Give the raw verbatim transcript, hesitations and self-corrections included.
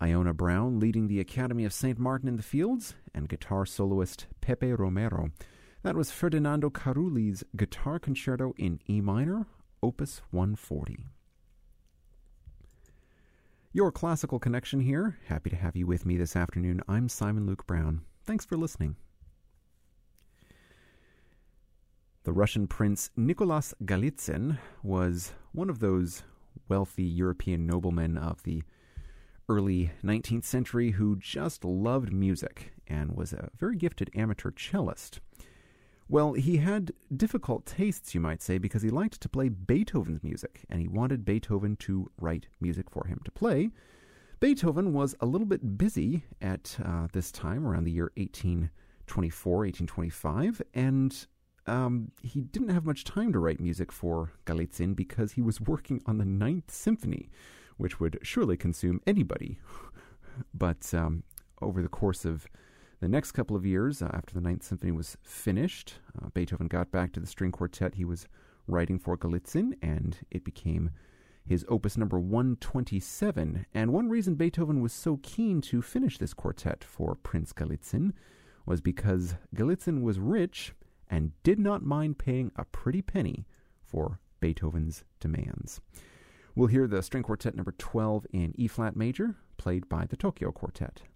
Iona Brown leading the Academy of Saint Martin in the Fields, and guitar soloist Pepe Romero. That was Ferdinando Carulli's Guitar Concerto in E minor, Opus one forty. Your Classical Connection here. Happy to have you with me this afternoon. I'm Simon Luke Brown. Thanks for listening. The Russian prince Nicholas Golitsyn was one of those wealthy European noblemen of the early nineteenth century who just loved music and was a very gifted amateur cellist. Well, he had difficult tastes, you might say, because he liked to play Beethoven's music, and he wanted Beethoven to write music for him to play. Beethoven was a little bit busy at uh, this time, around the year eighteen twenty-four, eighteen twenty-five, and um, he didn't have much time to write music for Golitsyn because he was working on the Ninth Symphony, which would surely consume anybody. But um, over the course of the next couple of years, uh, after the Ninth Symphony was finished, uh, Beethoven got back to the string quartet he was writing for Golitsyn, and it became his opus number one twenty-seven. And one reason Beethoven was so keen to finish this quartet for Prince Golitsyn was because Golitsyn was rich and did not mind paying a pretty penny for Beethoven's demands. We'll hear the string quartet number twelve in E-flat major, played by the Tokyo Quartet.